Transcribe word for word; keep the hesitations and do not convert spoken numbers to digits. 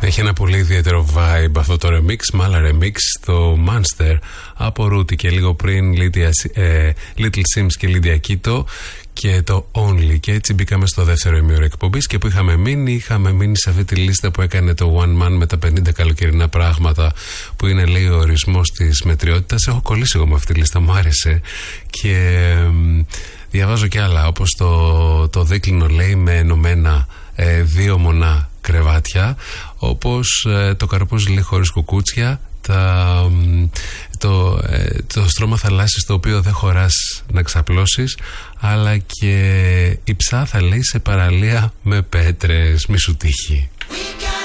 Έχει ένα πολύ ιδιαίτερο vibe αυτό το remix, με άλλα remix, το Monster από Ρούτι και λίγο πριν Lydia, ε, Little Sims και Lydia Kito και το Only. Και έτσι μπήκαμε στο δεύτερο ημίωρο εκπομπής και που είχαμε μείνει, είχαμε μείνει σε αυτή τη λίστα που έκανε το One Man με τα πενήντα καλοκαιρινά πράγματα, που είναι, λέει, ο ορισμός της μετριότητας. Έχω κολλήσει εγώ με αυτή τη λίστα, μου άρεσε και ε, διαβάζω κι άλλα, όπως το, το δίκλινο, λέει, με ενωμένα ε, δύο μονά κρεβάτια, όπως ε, το καρπούζι, λέει, χωρίς κουκούτσια, τα, το, ε, το στρώμα θαλάσσης το οποίο δεν χωράς να ξαπλώσεις, αλλά και η ψάθα, λέει, σε παραλία με πέτρες, μη σου τύχει.